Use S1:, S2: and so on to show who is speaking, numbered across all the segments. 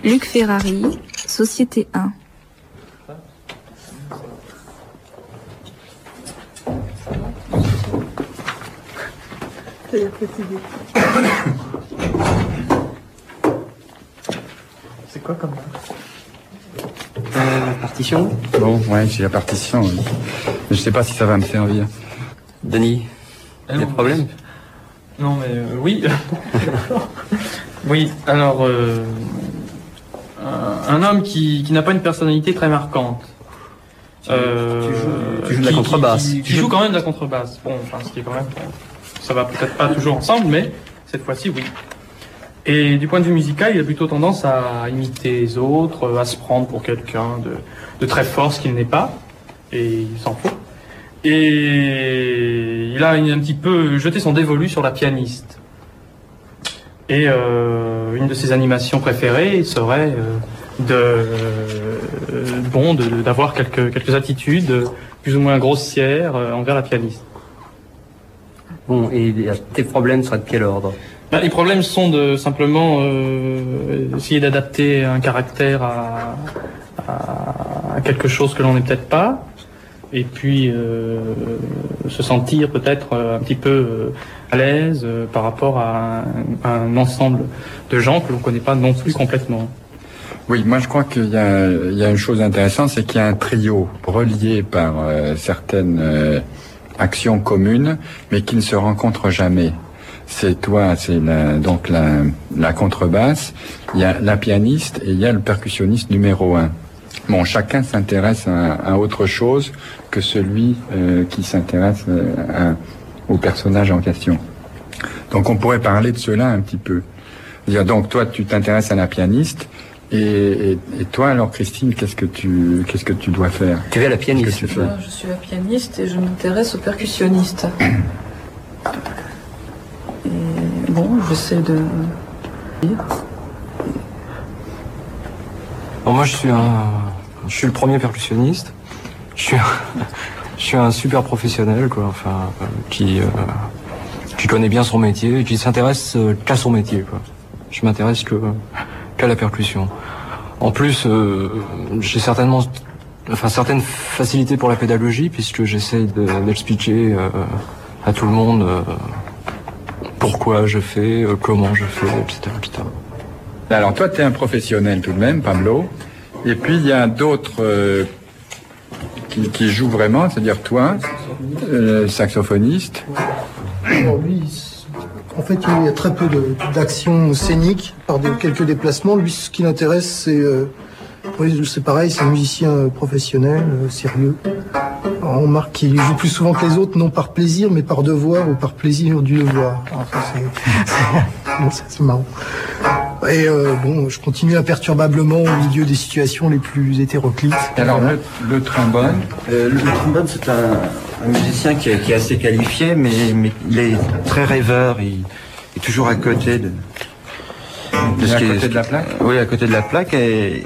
S1: Luc Ferrari, Société 1.
S2: C'est quoi comme
S3: partition?
S4: Bon, ouais, j'ai la partition. Oui. Mais je sais pas si ça va me servir.
S3: Denis, des problèmes?
S2: Non, mais oui. Oui, alors, un homme qui n'a pas une personnalité très marquante.
S3: Tu joues de la contrebasse.
S2: Tu joues quand même de la contrebasse. Bon, enfin, ce qui est quand même... Ça va peut-être pas toujours ensemble, mais cette fois-ci, oui. Et du point de vue musical, il a plutôt tendance à imiter les autres, à se prendre pour quelqu'un de très fort, ce qu'il n'est pas. Et il s'en faut. Et il a un petit peu jeté son dévolu sur la pianiste. Et une de ses animations préférées serait d'avoir quelques attitudes plus ou moins grossières envers la pianiste.
S3: Bon, et tes problèmes seraient de quel ordre?
S2: Les problèmes sont de simplement essayer d'adapter un caractère à quelque chose que l'on n'est peut-être pas, et puis se sentir peut-être un petit peu à l'aise par rapport à un ensemble de gens que l'on ne connaît pas non plus complètement.
S4: Oui, moi je crois qu'il y a une chose intéressante, c'est qu'il y a un trio relié par certaines actions communes, mais qui ne se rencontrent jamais. C'est toi, c'est la contrebasse, il y a la pianiste et il y a le percussionniste numéro 1. Bon, chacun s'intéresse à autre chose que celui qui s'intéresse au personnage en question. Donc on pourrait parler de cela un petit peu. Donc toi, tu t'intéresses à la pianiste. Et toi, alors, Christine, qu'est-ce que tu dois faire?
S3: Tu es la pianiste.
S5: Je suis la pianiste et je m'intéresse au percussionniste. Et bon, j'essaie de lire.
S6: Bon, moi, je suis le premier percussionniste. Je suis un super professionnel, quoi. Enfin, qui connaît bien son métier et qui s'intéresse qu'à son métier, quoi. Je m'intéresse qu'à la percussion. En plus, j'ai certaines facilités pour la pédagogie, puisque j'essaie d'expliquer à tout le monde pourquoi je fais, comment je fais, etc.
S4: Alors toi, tu es un professionnel tout de même, Pablo. Et puis il y a d'autres qui jouent vraiment, c'est-à-dire toi, saxophoniste.
S7: Alors lui, en fait, il y a très peu d'actions scéniques par quelques déplacements. Lui, ce qui l'intéresse, c'est pareil, c'est un musicien professionnel, sérieux. Alors, on remarque qu'il joue plus souvent que les autres, non par plaisir, mais par devoir ou par plaisir du devoir. C'est marrant. Et je continue imperturbablement au milieu des situations les plus hétéroclites.
S4: Alors le trombone.
S8: Le trombone, c'est un musicien qui est assez qualifié, mais il est très rêveur. Il est toujours à côté de.
S4: À côté de la plaque.
S8: Oui, à côté de la plaque et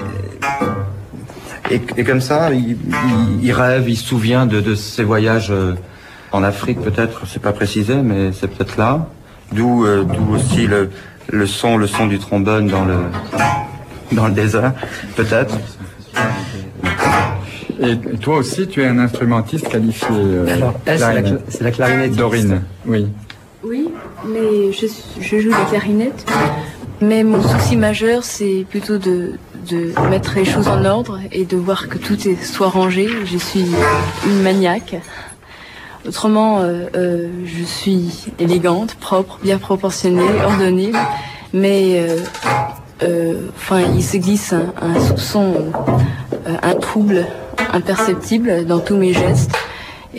S8: comme ça, il rêve, il se souvient de ses voyages en Afrique, peut-être. C'est pas précisé, mais c'est peut-être là. D'où aussi le son du trombone dans le désert, peut-être.
S4: Et toi aussi, tu es un instrumentiste qualifié.
S3: Alors, c'est la clarinette.
S4: Dorine, oui.
S1: Oui, mais je joue la clarinette. Mais mon souci majeur, c'est plutôt de mettre les choses en ordre et de voir que tout soit rangé. Je suis une maniaque. Autrement, je suis élégante, propre, bien proportionnée, ordonnée. Mais il se glisse un soupçon, un trouble imperceptible dans tous mes gestes.